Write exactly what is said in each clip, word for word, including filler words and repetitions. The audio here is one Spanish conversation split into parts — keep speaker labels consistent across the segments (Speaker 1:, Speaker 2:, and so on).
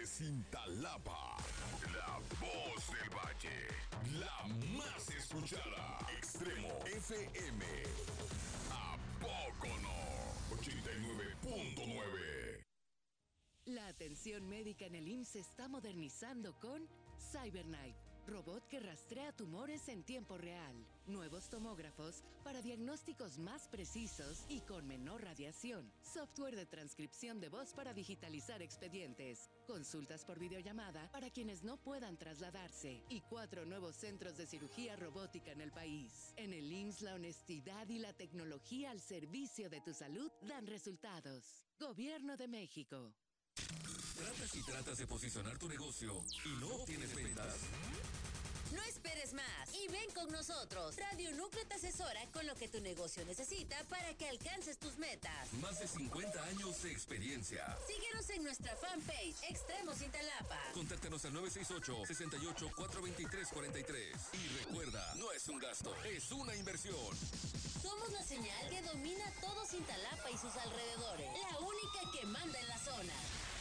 Speaker 1: de Cintalapa. La voz del Valle. La más escuchada. Extremo F M. ¿A poco no? ochenta y nueve punto nueve.
Speaker 2: La atención médica en el I M S S se está modernizando con CyberKnife, robot que rastrea tumores en tiempo real. Nuevos tomógrafos para diagnósticos más precisos y con menor radiación. Software de transcripción de voz para digitalizar expedientes. Consultas por videollamada para quienes no puedan trasladarse. Y cuatro nuevos centros de cirugía robótica en el país. En el I M S S la honestidad y la tecnología al servicio de tu salud dan resultados. Gobierno de México.
Speaker 3: ¿Tratas y tratas de posicionar tu negocio y no obtienes ventas?
Speaker 4: No esperes más y ven con nosotros. Radio Núcleo te asesora con lo que tu negocio necesita para que alcances tus metas.
Speaker 3: Más de cincuenta años de experiencia.
Speaker 4: Síguenos en nuestra fanpage Extremo Cintalapa.
Speaker 3: Contáctanos al nueve seis ocho, seis ocho, cuatro dos tres, cuatro tres. Y recuerda, no es un gasto, es una inversión.
Speaker 4: Somos la señal que domina todo Cintalapa y sus alrededores. La única que manda en la zona.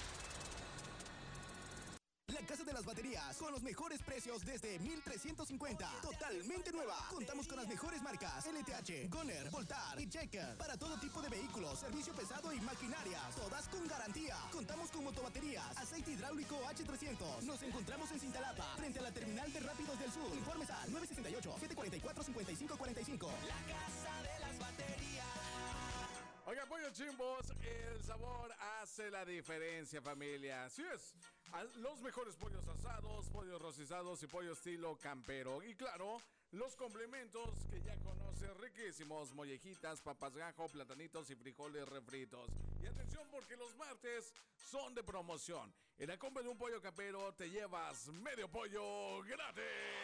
Speaker 5: La Casa de las Baterías, con los mejores precios desde mil trescientos cincuenta. Totalmente nueva. Contamos con las mejores marcas L T H, Goner, Voltar y Checker. Para todo tipo de vehículos, servicio pesado y maquinarias. Todas con garantía. Contamos con motobaterías, aceite hidráulico H trescientos. Nos encontramos en Cintalapa, frente a la terminal de Rápidos del Sur. Informes al nueve seis ocho, siete cuatro cuatro, cinco cinco cuatro cinco.
Speaker 6: La Casa de las Baterías.
Speaker 7: Oiga, Pollo Chimbos, el sabor hace la diferencia, familia. Así es, los mejores pollos asados, pollos rocizados y pollo estilo campero. Y claro, los complementos que ya conoces, riquísimos: mollejitas, papas gajo, platanitos y frijoles refritos. Y atención, porque los martes son de promoción. En la compra de un pollo campero te llevas medio pollo gratis.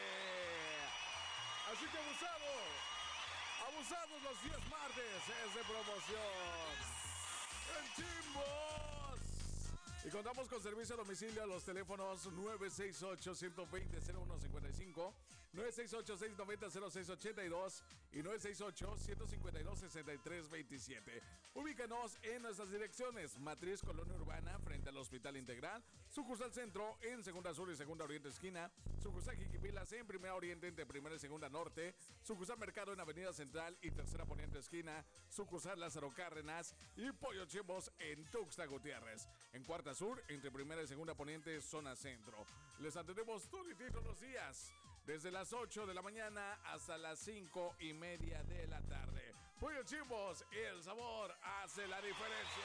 Speaker 7: Así que abusado. Abusados los diez martes, es de promoción. ¡En Chimbos! Y contamos con servicio a domicilio a los teléfonos nueve seis ocho, uno dos cero, cero uno cinco cinco, nueve seis ocho, seis nueve cero, cero seis ocho dos y nueve seis ocho, uno cinco dos, seis tres dos siete. Ubícanos en nuestras direcciones: Matriz, Colonia Urbana, frente al Hospital Integral; Sucursal Centro, en Segunda Sur y Segunda Oriente esquina; Sucursal Jiquipilas, en Primera Oriente entre Primera y Segunda Norte; Sucursal Mercado, en Avenida Central y Tercera Poniente esquina; Sucursal Lázaro Cárdenas; y Pollo Chimbos en Tuxtla Gutiérrez, en Cuarta Sur, entre Primera y Segunda Poniente, zona centro. Les atendemos todos los días, desde las ocho de la mañana hasta las cinco y media de la tarde. Pollo Chimbos, el sabor hace la diferencia.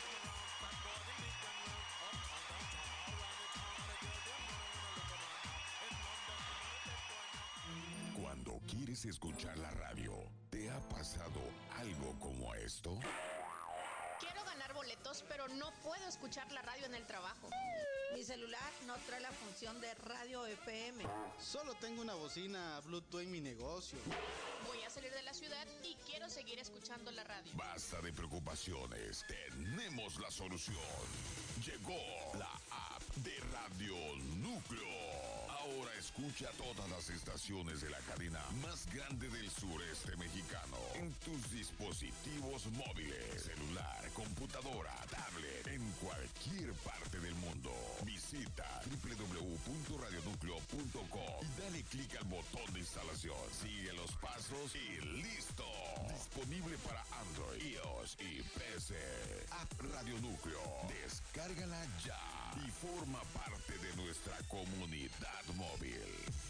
Speaker 1: Cuando quieres escuchar la radio, ¿te ha pasado algo como esto?
Speaker 8: Quiero ganar boletos, pero no puedo escuchar la radio en el trabajo.
Speaker 9: Mi celular no trae la función de radio F M.
Speaker 10: Solo tengo una bocina Bluetooth en mi negocio.
Speaker 8: Voy a salir de la ciudad y quiero seguir escuchando la radio.
Speaker 1: Basta de preocupaciones, tenemos la solución. Llegó la app de Radio Núcleo. Ahora escucha todas las estaciones de la cadena más grande del sureste mexicano en tus dispositivos móviles, celular, computadora, tablet, en cualquier parte del mundo. Visita doble u doble u doble u punto radio núcleo punto com y dale clic al botón de instalación. Sigue los pasos y listo. Disponible para Android, iOS y P C. App Radio Núcleo. Descárgala ya y forma parte de nuestra comunidad móvil.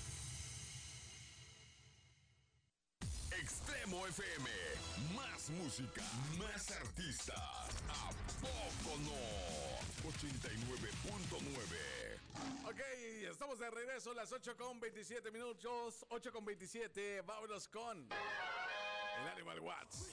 Speaker 1: Extremo F M, más música, más artistas. ¿A poco no? ochenta y nueve punto nueve.
Speaker 7: Ok, estamos de regreso, las ocho con veintisiete minutos, ocho con veintisiete. Vámonos con el Animal Watts.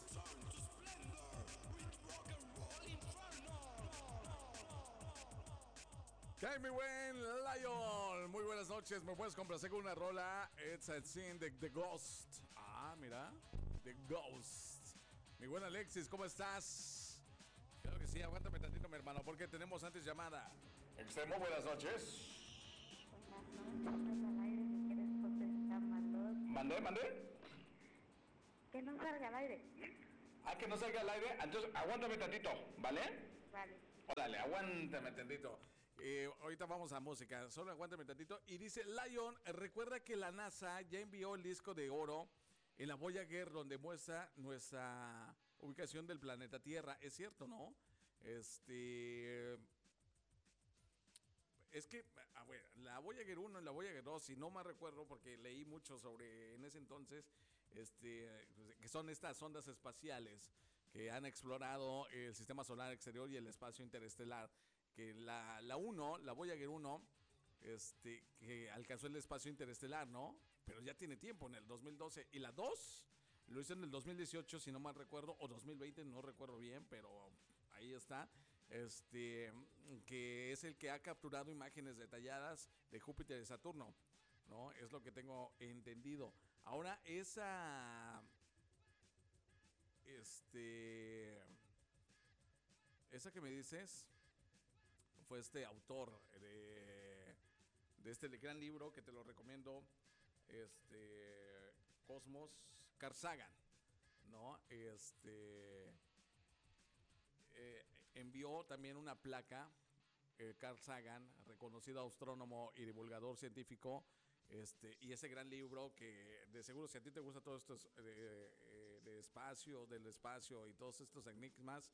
Speaker 7: ¿Qué, mi buen Lion? Muy buenas noches, me puedes complacer con una rola. It's a scene de The Ghost. Ah, mira, The Ghost. Mi buen Alexis, ¿cómo estás? Claro que sí, aguántame tantito, mi hermano, porque tenemos antes llamada. Extremo, buenas noches.
Speaker 11: Buenas noches, al aire, si quieres contestar, mandó.
Speaker 7: ¿Mandé, mandé?
Speaker 11: Que no salga al aire.
Speaker 7: Ah, que no salga al aire, entonces aguántame tantito, ¿vale?
Speaker 11: Vale.
Speaker 7: Órale, aguántame tantito. Eh, ahorita vamos a música, solo aguántame tantito. Y dice Lion, recuerda que la NASA ya envió el disco de oro en la Voyager donde muestra nuestra ubicación del planeta Tierra. Es cierto, ¿no? Este... Es que, a ver, la Voyager uno y la Voyager dos, si no me recuerdo, porque leí mucho sobre en ese entonces, este, que son estas ondas espaciales que han explorado el sistema solar exterior y el espacio interestelar. Que la, la uno, la Voyager uno, este, que alcanzó el espacio interestelar, ¿no? Pero ya tiene tiempo, en el dos mil doce. Y la dos lo hizo en el dos mil dieciocho, si no mal recuerdo, o dos mil veinte, no recuerdo bien, pero ahí está. Este, que es el que ha capturado imágenes detalladas de Júpiter y Saturno, ¿no? Es lo que tengo entendido. Ahora, esa... Este... Esa que me dices... fue este autor de, de este gran libro que te lo recomiendo, este Cosmos, Carl Sagan, ¿no? Este eh, envió también una placa, eh, Carl Sagan, reconocido astrónomo y divulgador científico, este y ese gran libro que de seguro si a ti te gusta todo esto de, de espacio, del espacio y todos estos enigmas.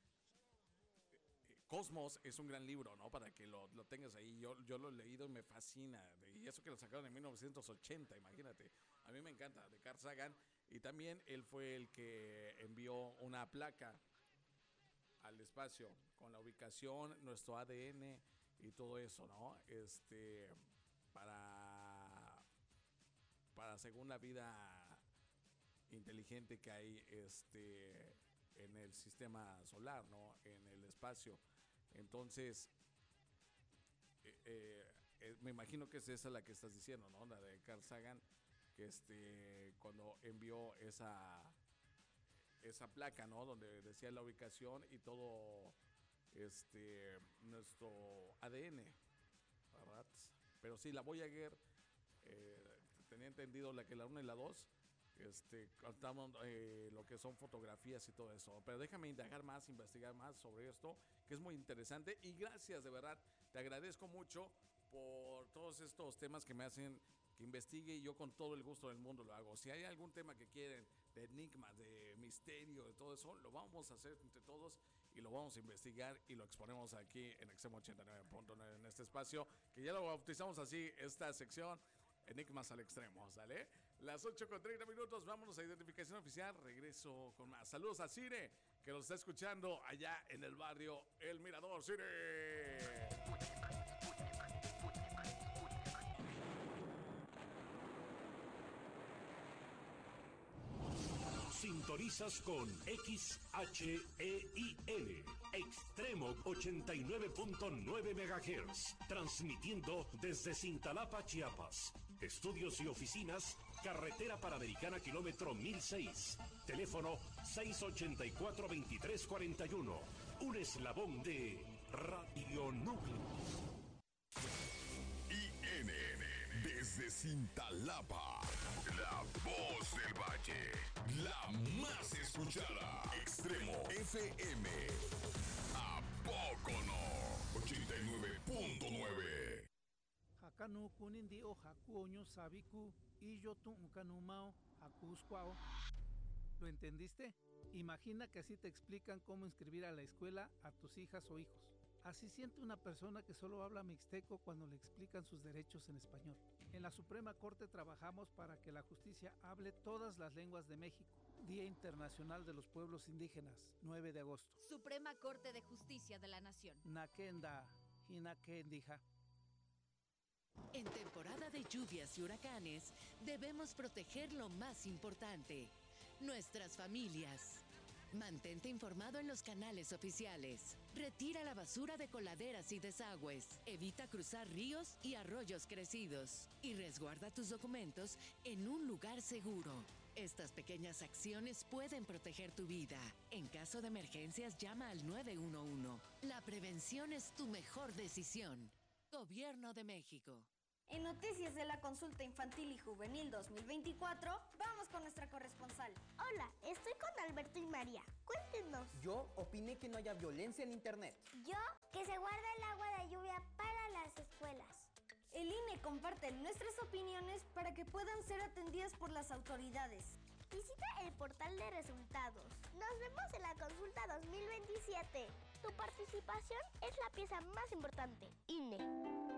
Speaker 7: Cosmos es un gran libro, ¿no? Para que lo, lo tengas ahí. Yo, yo lo he leído y me fascina. Y eso que lo sacaron en mil novecientos ochenta, imagínate. A mí me encanta, de Carl Sagan. Y también él fue el que envió una placa al espacio con la ubicación, nuestro A D N y todo eso, ¿no? Este, para, para según la vida inteligente que hay, este, en el sistema solar, ¿no? En el espacio. Entonces, eh, eh, eh, me imagino que es esa la que estás diciendo, ¿no? La de Carl Sagan, que este, cuando envió esa, esa placa, ¿no? Donde decía la ubicación y todo, este, nuestro A D N, ¿verdad? Pero sí, la Voyager, eh, tenía entendido la que la uno y la dos, Este, contamos eh, lo que son fotografías y todo eso. Pero déjame indagar más, investigar más sobre esto, que es muy interesante. Y gracias, de verdad, te agradezco mucho por todos estos temas que me hacen que investigue, y yo con todo el gusto del mundo lo hago. Si hay algún tema que quieren de enigma, de misterio, de todo eso, lo vamos a hacer entre todos y lo vamos a investigar y lo exponemos aquí en Extremo ochenta y nueve punto nueve, en este espacio, que ya lo bautizamos así, esta sección, Enigmas al Extremo, ¿sale? Las ocho con treinta minutos, vámonos a identificación oficial, regreso con más. Saludos a Cire, que nos está escuchando allá en el barrio El Mirador. ¡Cire!
Speaker 12: Sintonizas con X H E I L, Extremo ochenta y nueve punto nueve megahertz, transmitiendo desde Cintalapa, Chiapas. Estudios y oficinas, Carretera Panamericana, kilómetro mil seis. Teléfono seis ochenta y cuatro, veintitrés cuarenta y uno. Un eslabón de Radio Núcleo.
Speaker 1: I N N, desde Cintalapa, la voz del valle, la más escuchada. Extremo F M. ¿A poco no? ochenta y nueve punto nueve.
Speaker 13: Hakanu kunindi o hakuoño sabiku y yo tu ukanumao hakuskwao. ¿Lo entendiste? Imagina que así te explican cómo inscribir a la escuela a tus hijas o hijos. Así siente una persona que solo habla mixteco cuando le explican sus derechos en español. En la Suprema Corte trabajamos para que la justicia hable todas las lenguas de México. Día Internacional de los Pueblos Indígenas, nueve de agosto.
Speaker 14: Suprema Corte de Justicia de la Nación.
Speaker 13: Nakenda, Hinakendija.
Speaker 2: En temporada de lluvias y huracanes, debemos proteger lo más importante, nuestras familias. Mantente informado en los canales oficiales. Retira la basura de coladeras y desagües. Evita cruzar ríos y arroyos crecidos. Y resguarda tus documentos en un lugar seguro. Estas pequeñas acciones pueden proteger tu vida. En caso de emergencias, llama al nueve uno uno. La prevención es tu mejor decisión. Gobierno de México.
Speaker 15: En Noticias de la Consulta Infantil y Juvenil dos mil veinticuatro, vamos con nuestra corresponsal.
Speaker 16: Hola, estoy con Alberto y María. Cuéntenos.
Speaker 17: Yo opiné que no haya violencia en internet.
Speaker 16: Yo, que se guarde el agua de lluvia
Speaker 15: Opina y comparte nuestras opiniones para que puedan ser atendidas por las autoridades.
Speaker 16: Visita el portal de resultados. Nos vemos en la consulta dos mil veintisiete. Tu participación es la pieza más importante. I N E.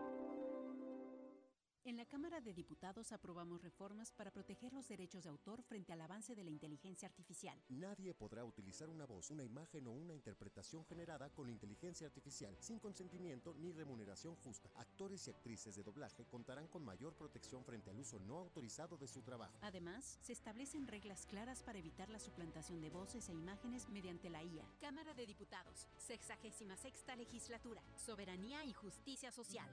Speaker 17: En la Cámara de Diputados aprobamos reformas para proteger los derechos de autor frente al avance de la inteligencia artificial.
Speaker 18: Nadie podrá utilizar una voz, una imagen o una interpretación generada con inteligencia artificial sin consentimiento ni remuneración justa. Actores y actrices de doblaje contarán con mayor protección frente al uso no autorizado de su trabajo.
Speaker 17: Además, se establecen reglas claras para evitar la suplantación de voces e imágenes mediante la I A.
Speaker 14: Cámara de Diputados, sexagésima sexta legislatura, soberanía y justicia social.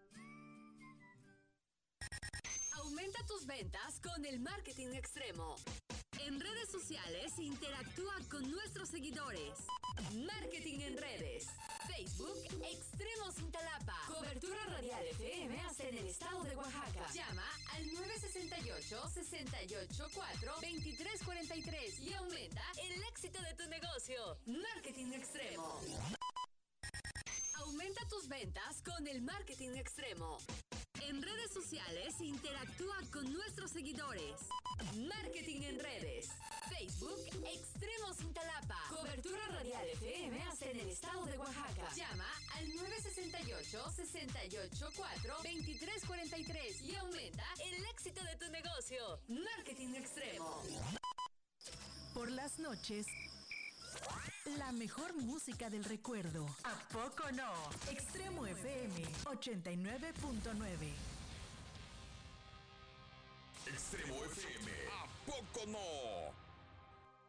Speaker 4: Aumenta tus ventas con el marketing extremo. En redes sociales interactúa con nuestros seguidores. Marketing en redes. Facebook Extremo Cintalapa. Cobertura radial F M hasta en el estado de Oaxaca. Llama al nueve seis ocho, seis ocho cuatro, dos tres cuatro tres y aumenta el éxito de tu negocio. Marketing extremo. Aumenta tus ventas con el marketing extremo. En redes sociales interactúa con nuestros seguidores. Marketing en redes. Facebook Extremo Cintalapa. Cobertura radial F M hasta en el estado de Oaxaca. Llama al nueve seis ocho, seis ocho cuatro, dos tres cuatro tres y aumenta el éxito de tu negocio. Marketing extremo.
Speaker 19: Por las noches, la mejor música del recuerdo. ¿A poco no? Extremo F M ochenta y nueve punto nueve.
Speaker 1: Extremo F M. ¿A poco no?